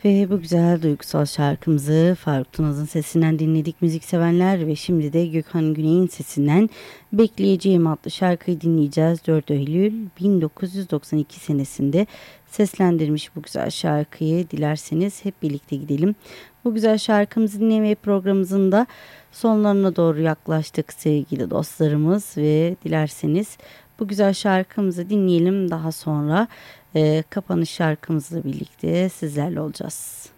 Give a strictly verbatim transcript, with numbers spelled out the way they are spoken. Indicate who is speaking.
Speaker 1: Ve bu güzel duygusal şarkımızı Faruk Tunaz'ın sesinden dinledik müziksevenler ve şimdi de Gökhan Güney'in sesinden Bekleyeceğim adlı şarkıyı dinleyeceğiz. dört Eylül bin dokuz yüz doksan iki senesinde seslendirmiş bu güzel şarkıyı. Dilerseniz hep birlikte gidelim. Bu güzel şarkımızı dinlemeye programımızın da sonlarına doğru yaklaştık sevgili dostlarımız ve dilerseniz bu güzel şarkımızı dinleyelim. Daha sonra e, kapanış şarkımızla birlikte sizlerle olacağız.